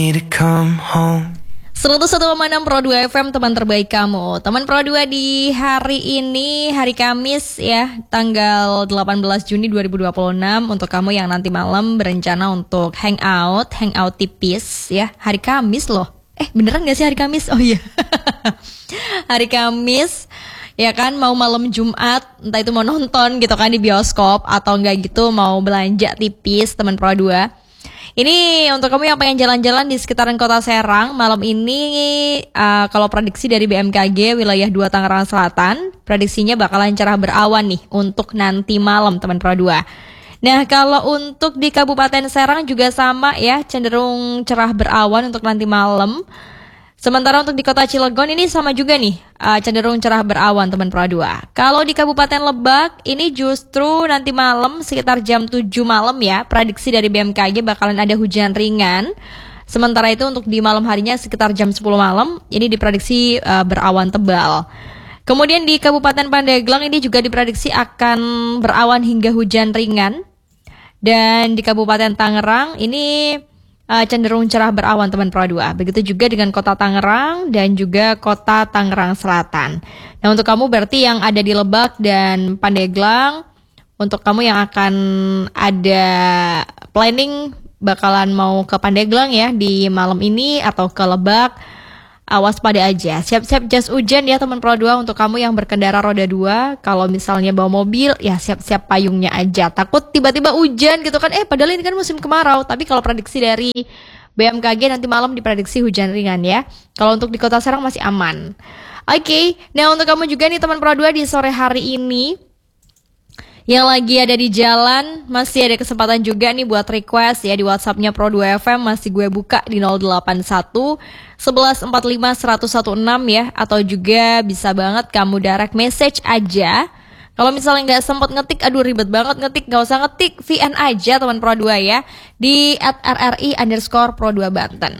Need to come home. 101,6 Pro 2 FM, teman terbaik kamu. Teman Pro 2 di hari ini, hari Kamis ya, tanggal 18 Juni 2026. Untuk kamu yang nanti malam berencana untuk hangout tipis ya. Hari Kamis loh. Beneran gak sih hari Kamis? Oh iya. Hari Kamis ya kan, mau malam Jumat, entah itu mau nonton gitu kan di bioskop, atau enggak gitu mau belanja tipis, teman Pro 2. Ini untuk kamu yang pengen jalan-jalan di sekitaran kota Serang, malam ini kalau prediksi dari BMKG wilayah 2 Tangerang Selatan, prediksinya bakalan cerah berawan nih untuk nanti malam, teman Pro 2. Nah, kalau untuk di Kabupaten Serang juga sama ya, cenderung cerah berawan untuk nanti malam. Sementara untuk di kota Cilegon ini sama juga nih, cenderung cerah berawan, teman Pro 2. Kalau di Kabupaten Lebak ini justru nanti malam sekitar jam 7 malam ya, prediksi dari BMKG bakalan ada hujan ringan. Sementara itu untuk di malam harinya sekitar jam 10 malam ini diprediksi berawan tebal. Kemudian di Kabupaten Pandeglang ini juga diprediksi akan berawan hingga hujan ringan. Dan di Kabupaten Tangerang ini cenderung cerah berawan, teman Pro 2. Begitu juga dengan kota Tangerang dan juga kota Tangerang Selatan. Nah, untuk kamu berarti yang ada di Lebak dan Pandeglang, untuk kamu yang akan ada planning bakalan mau ke Pandeglang ya di malam ini atau ke Lebak, waspada aja. Siap-siap jas hujan ya, teman Pro 2. Untuk kamu yang berkendara roda 2, kalau misalnya bawa mobil ya siap-siap payungnya aja. Takut tiba-tiba hujan gitu kan. Padahal ini kan musim kemarau. Tapi kalau prediksi dari BMKG nanti malam diprediksi hujan ringan ya. Kalau untuk di Kota Serang masih aman. Oke. Nah, untuk kamu juga nih, teman Pro 2, di sore hari ini yang lagi ada di jalan, masih ada kesempatan juga nih buat request ya di WhatsApp-nya Pro 2 FM, masih gue buka di 081 1145 116 ya, atau juga bisa banget kamu direct message aja. Kalau misalnya nggak sempet ngetik, aduh ribet banget ngetik, nggak usah ngetik, VN aja, teman Pro 2 ya, di @rri_Pro 2 Banten.